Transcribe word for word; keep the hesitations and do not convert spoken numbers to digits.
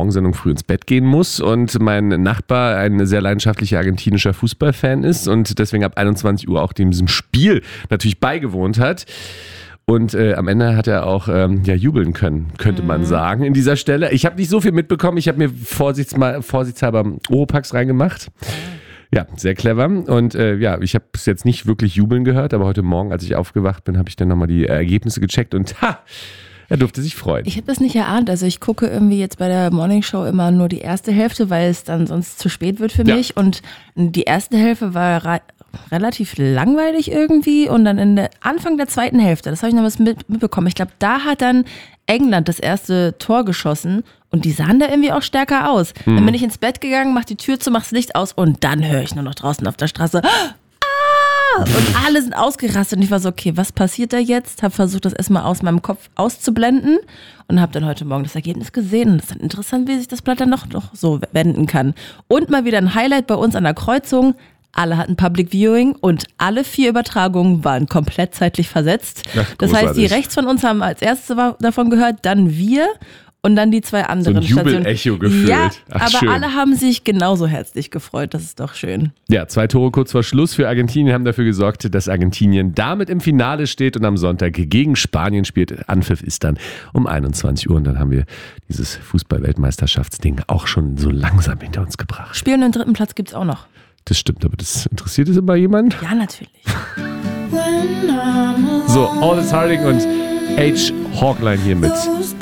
Morgensendung früh ins Bett gehen muss und mein Nachbar ein sehr leidenschaftlicher argentinischer Fußballfan ist und deswegen ab einundzwanzig Uhr auch diesem Spiel natürlich beigewohnt hat. Und äh, am Ende hat er auch ähm, ja, jubeln können, könnte man mhm. sagen, in dieser Stelle. Ich habe nicht so viel mitbekommen. Ich habe mir vorsichtsmal, vorsichtshalber Oropax reingemacht. Ja, sehr clever. Und äh, ja, ich habe es jetzt nicht wirklich jubeln gehört, aber heute Morgen, als ich aufgewacht bin, habe ich dann nochmal die Ergebnisse gecheckt und ha, er durfte sich freuen. Ich habe das nicht erahnt. Also ich gucke irgendwie jetzt bei der Morningshow immer nur die erste Hälfte, weil es dann sonst zu spät wird für ja. mich. Und die erste Hälfte war re- relativ langweilig irgendwie. Und dann in der Anfang der zweiten Hälfte, das habe ich noch was mit, mitbekommen. Ich glaube, da hat dann England das erste Tor geschossen. Und die sahen da irgendwie auch stärker aus. Hm. Dann bin ich ins Bett gegangen, mach die Tür zu, mach's Licht aus und dann höre ich nur noch draußen auf der Straße und alle sind ausgerastet und ich war so, okay, was passiert da jetzt? Habe versucht, das erstmal aus meinem Kopf auszublenden und habe dann heute Morgen das Ergebnis gesehen und es ist dann interessant, wie sich das Blatt dann noch, noch so wenden kann. Und mal wieder ein Highlight bei uns an der Kreuzung. Alle hatten Public Viewing und alle vier Übertragungen waren komplett zeitlich versetzt. Ach, das heißt, die rechts von uns haben als erstes davon gehört, dann wir und dann die zwei anderen so ein Jubel-Echo gefühlt. Ja, Ach, aber schön. Alle haben sich genauso herzlich gefreut. Das ist doch schön. Ja, zwei Tore kurz vor Schluss für Argentinien haben dafür gesorgt, dass Argentinien damit im Finale steht und am Sonntag gegen Spanien spielt. Anpfiff ist dann um einundzwanzig Uhr und dann haben wir dieses Fußball-Weltmeisterschaftsding auch schon so langsam hinter uns gebracht. Spielen den dritten Platz gibt's auch noch. Das stimmt, aber das interessiert es immer jemand? Ja, natürlich. So, Aldous Harding und H. Hawkline hier mit